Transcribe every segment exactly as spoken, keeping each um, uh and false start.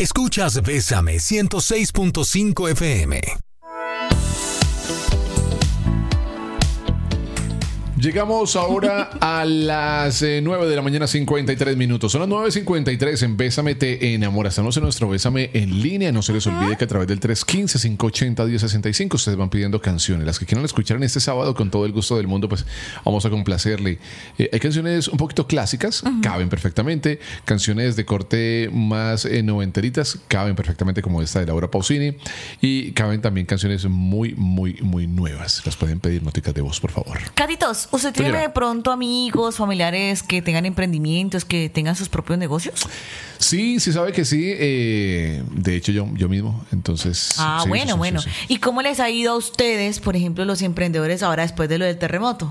Escuchas Bésame ciento seis punto cinco F M. Llegamos ahora a las eh, nueve de la mañana, cincuenta y tres minutos. Son las nueve cincuenta y tres en Bésame Te Enamora. Estamos en nuestro Bésame en línea. No se les olvide que a través del tres uno cinco, cinco ocho cero, uno cero seis cinco ustedes van pidiendo canciones. Las que quieran escuchar en este sábado con todo el gusto del mundo, pues vamos a complacerle. Eh, hay canciones un poquito clásicas, uh-huh. caben perfectamente. Canciones de corte más eh, noventeritas, caben perfectamente, como esta de Laura Pausini. Y caben también canciones muy, muy, muy nuevas. Las pueden pedir, noticas de voz, por favor. Catitos, ¿usted tiene Señora. de pronto amigos, familiares que tengan emprendimientos, que tengan sus propios negocios? Sí, sí sabe que sí. Eh, de hecho, yo, yo mismo. Entonces. Ah, sí, bueno, sí, sí, bueno. sí, sí. ¿Y cómo les ha ido a ustedes, por ejemplo, los emprendedores ahora después de lo del terremoto?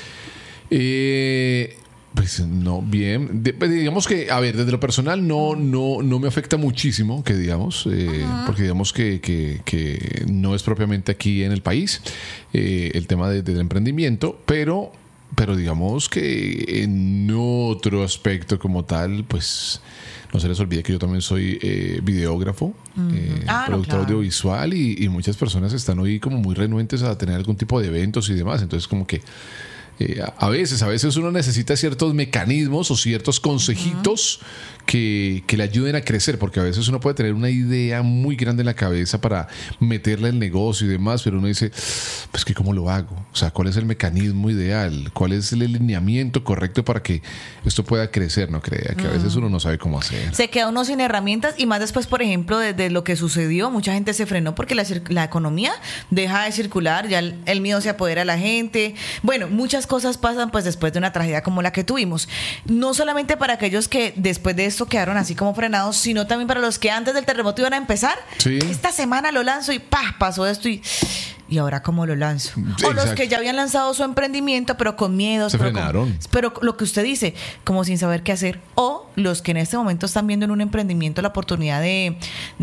Eh, pues no, bien. De, digamos que, a ver, desde lo personal no, no, no me afecta muchísimo, que digamos, eh, uh-huh. porque digamos que, que, que no es propiamente aquí en el país eh, el tema de, del emprendimiento, pero, pero digamos que en otro aspecto como tal, pues no se les olvide que yo también soy eh, videógrafo, uh-huh. eh, ah, productor no, claro. audiovisual y, y muchas personas están hoy como muy renuentes a tener algún tipo de eventos y demás, entonces como que Eh, a veces, a veces uno necesita ciertos mecanismos o ciertos consejitos uh-huh. que, que le ayuden a crecer, porque a veces uno puede tener una idea muy grande en la cabeza para meterla en el negocio y demás, pero uno dice, pues que cómo lo hago, o sea, cuál es el mecanismo ideal, cuál es el alineamiento correcto para que esto pueda crecer, no crea, que a veces uno no sabe cómo hacer. Se queda uno sin herramientas y más después, por ejemplo, de, de lo que sucedió, mucha gente se frenó porque la, la economía deja de circular, ya el, el miedo se apodera a la gente, bueno, muchas cosas pasan pues después de una tragedia como la que tuvimos, no solamente para aquellos que después de esto quedaron así como frenados, sino también para los que antes del terremoto iban a empezar. Sí. Esta semana lo lanzo y ¡pah! Pasó esto y ¿y ahora cómo lo lanzo? Sí, o los exacto. que ya habían lanzado su emprendimiento pero con miedos, se pero, frenaron. con, pero lo que usted dice, como sin saber qué hacer, o los que en este momento están viendo en un emprendimiento la oportunidad de,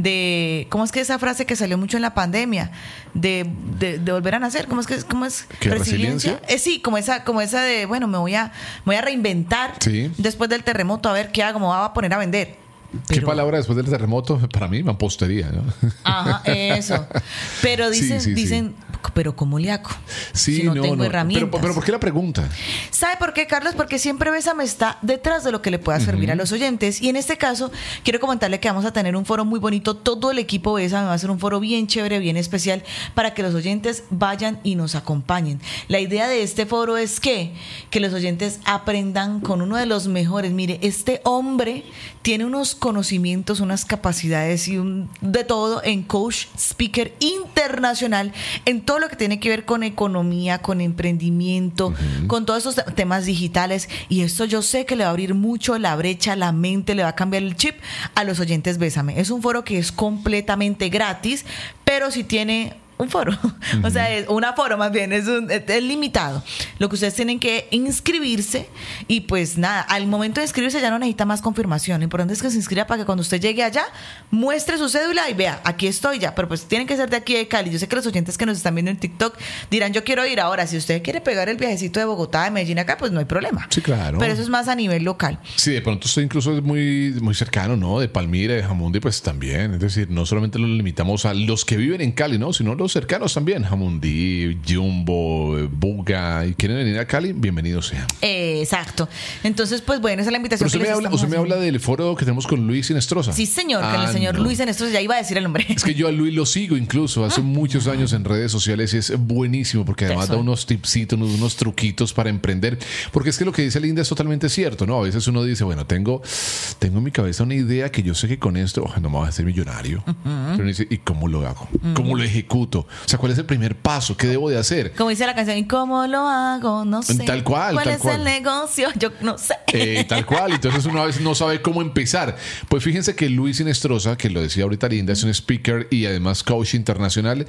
de ¿cómo es que esa frase que salió mucho en la pandemia? De, de, de volver a nacer, ¿cómo es que cómo es? ¿Qué, resiliencia? Eh, sí, como esa, como esa de, bueno, me voy a, me voy a reinventar sí. después del terremoto, a ver qué hago, me voy a poner a vender. Pero, ¿qué palabra después del terremoto? Para mí, mampostería, ¿no? Ajá, eso. Pero dicen, sí, sí, dicen, sí. pero ¿cómo le hago? Sí, si no, no tengo no. herramientas. Pero, pero ¿por qué la pregunta? ¿Sabe por qué, Carlos? Porque siempre Bésame está detrás de lo que le pueda servir uh-huh. a los oyentes. Y en este caso, quiero comentarle que vamos a tener un foro muy bonito. Todo el equipo Bésame va a ser un foro bien chévere, bien especial, para que los oyentes vayan y nos acompañen. La idea de este foro es que, que los oyentes aprendan con uno de los mejores. Mire, este hombre tiene unos conocimientos, unas capacidades y un, de todo en coach, speaker internacional, en todo lo que tiene que ver con economía, con emprendimiento, uh-huh. con todos esos temas digitales. Y esto yo sé que le va a abrir mucho la brecha, la mente, le va a cambiar el chip a los oyentes Bésame. Es un foro que es completamente gratis, pero si tiene un foro, uh-huh. o sea, es un aforo más bien, es, un, es, es limitado. Lo que ustedes tienen que inscribirse y pues nada, al momento de inscribirse ya no necesita más confirmación. Lo importante es que se inscriba para que cuando usted llegue allá muestre su cédula y vea, aquí estoy ya, pero pues tienen que ser de aquí de Cali. Yo sé que los oyentes que nos están viendo en TikTok dirán, yo quiero ir ahora. Si usted quiere pegar el viajecito de Bogotá, de Medellín acá, pues no hay problema. Sí, claro. Pero eso es más a nivel local. Sí, de pronto usted incluso es muy, muy cercano, ¿no? De Palmira, de Jamundí, pues también. Es decir, no solamente lo limitamos a los que viven en Cali, ¿no? Sino los cercanos también. Jamundí, Jumbo, Buga, y quieren venir a Cali, bienvenidos sean. Eh, exacto. Entonces, pues bueno, esa es la invitación. Pero usted, que me habla, usted me habla del foro que tenemos con Luis Inestrosa. Sí, señor, ah, con el señor no. Luis Inestrosa, ya iba a decir el nombre. Es que yo a Luis lo sigo incluso hace muchos años en redes sociales y es buenísimo porque además da unos tipsitos, unos, unos truquitos para emprender. Porque es que lo que dice Linda es totalmente cierto, ¿no? A veces uno dice, bueno, tengo, tengo en mi cabeza una idea que yo sé que con esto oh, no me voy a hacer millonario. Uh-huh. Pero uno dice, ¿y cómo lo hago? Uh-huh. ¿Cómo lo ejecuto? O sea, ¿cuál es el primer paso? ¿Qué debo de hacer? Como dice la canción, ¿y cómo lo hago? No sé. Tal cual, ¿Cuál tal es cual. el negocio? Yo no sé. Eh, tal cual. Entonces uno a veces no sabe cómo empezar. Pues fíjense que Luis Inestrosa, que lo decía ahorita Linda, es un speaker y además coach internacional,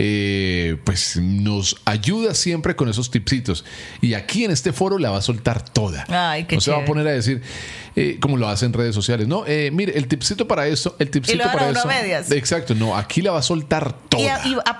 eh, pues nos ayuda siempre con esos tipsitos. Y aquí en este foro la va a soltar toda. Ay, qué no se va a chévere. poner a decir eh, como lo hace en redes sociales. No, eh, mire, el tipsito para esto, el tipsito Y lo para hará uno eso. a medias. Exacto, no, aquí la va a soltar toda. Y, a, y aparte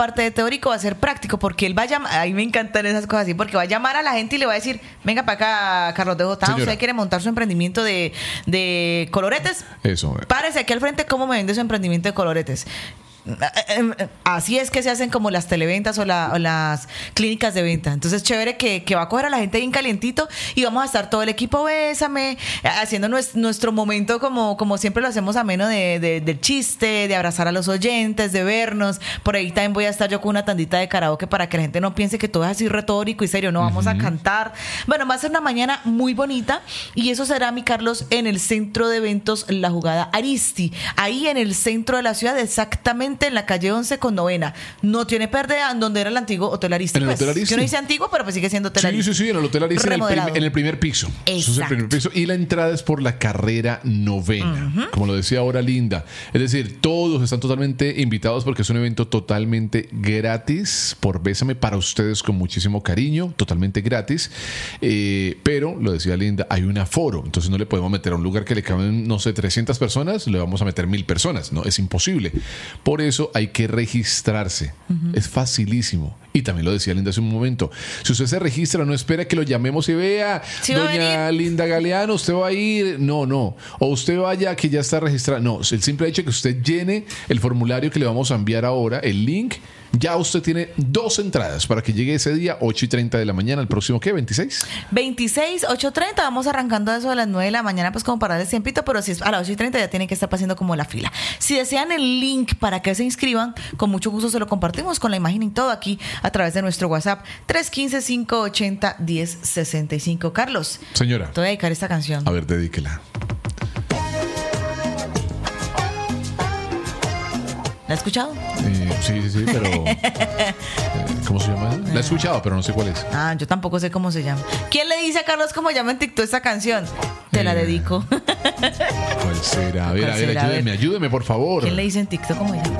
aparte de teórico, va a ser práctico, porque él va a llamar, a mí me encantan esas cosas así, porque va a llamar a la gente y le va a decir, venga para acá, Carlos de Jotá, usted quiere montar su emprendimiento de, de coloretes. Eso. Párese aquí al frente, ¿cómo me vende su emprendimiento de coloretes? Así es que se hacen como las televentas o, la, o las clínicas de venta. Entonces chévere que, que va a coger a la gente bien calientito y vamos a estar todo el equipo Bésame haciendo nuestro, nuestro momento como, como siempre lo hacemos ameno de, de, del chiste, de abrazar a los oyentes, de vernos. Por ahí también voy a estar yo con una tandita de karaoke para que la gente no piense que todo es así retórico y serio. No, vamos uh-huh. a cantar. Bueno, va a ser una mañana muy bonita y eso será, mi Carlos, en el centro de eventos La Jugada Aristi, ahí en el centro de la ciudad, exactamente en la calle once con novena. No tiene pérdida, donde era el antiguo Hotel Aristi. En el pues, Hotel Aristi. Que uno dice antiguo, pero pues sigue siendo Hotel Aristi. Sí, sí, sí, en el Hotel Aristi en el, prim, en el primer piso. Eso es el primer piso. Y la entrada es por la carrera novena, uh-huh. como lo decía ahora Linda. Es decir, todos están totalmente invitados porque es un evento totalmente gratis por Bésame para ustedes con muchísimo cariño, totalmente gratis. Eh, pero, lo decía Linda, hay un aforo. Entonces no le podemos meter a un lugar que le caben, no sé, trescientas personas, le vamos a meter mil personas. No, es imposible. Por eso hay que registrarse. Uh-huh. Es facilísimo. Y también lo decía Linda hace un momento. Si usted se registra, no espera que lo llamemos y vea, ¿sí doña Linda Galeano, usted va a ir. No, no. O usted vaya que ya está registrado. No, el simple hecho de que usted llene el formulario que le vamos a enviar ahora, el link, ya usted tiene dos entradas para que llegue ese día, ocho y treinta de la mañana, el próximo, ¿qué? ¿veintiséis? veintiséis, ocho y treinta, vamos arrancando eso a las nueve de la mañana, pues como para darle tiempito, pero si es a las ocho y treinta ya tienen que estar pasando como la fila. Si desean el link para que se inscriban, con mucho gusto se lo compartimos con la imagen y todo aquí a través de nuestro WhatsApp, tres uno cinco, cinco ocho cero, uno cero seis cinco. Carlos. Señora. Te voy a dedicar esta canción. A ver, dedíquela. ¿La has escuchado? Eh, sí, sí, sí, pero... eh, ¿Cómo se llama? La he escuchado, pero no sé cuál es. Ah, yo tampoco sé cómo se llama. ¿Quién le dice a Carlos cómo llama en TikTok esta canción? Te eh, la dedico. ¿Cuál será? A ver, a ver, ayúdeme, ayúdeme, por favor. ¿Quién le dice en TikTok cómo llama?